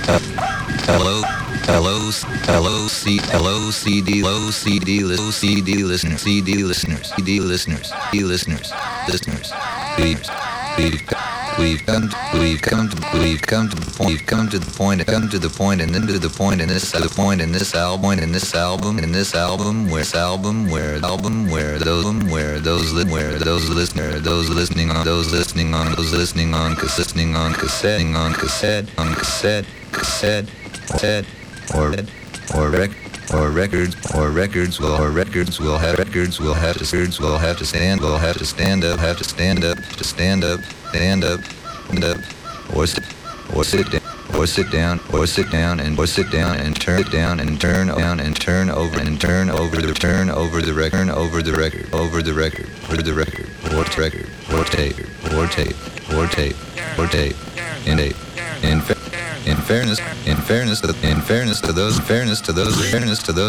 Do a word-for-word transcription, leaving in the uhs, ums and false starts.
Hello, hello, hello, C, hello, C D, hello, C D, hello, C D listeners, C D listeners, C D listeners, C D listeners, listeners. We've, we've, we've come, to, we've come, to, we've come to the point, we've come to the point, come to the point, and then to the point, and this, the point, in this album, in this album, in this album, where this album, where album, where those, where those, li- where those listener, those listening on, those listening on, those listening on, cause listening on cassette, on cassette, on cassette, cassette. Said or or rec or records or records will or records will have records will have to records will have to stand will have to stand up have to stand up to stand up stand up stand up or sit or sit down or sit down or sit down and or sit down and turn it down and turn down and turn over and turn over the turn over the record turn over the record over the record over the record or record or tape or tape or tape or tape and tape in fa- in fairness in fairness to in fairness to those fairness to those fairness to those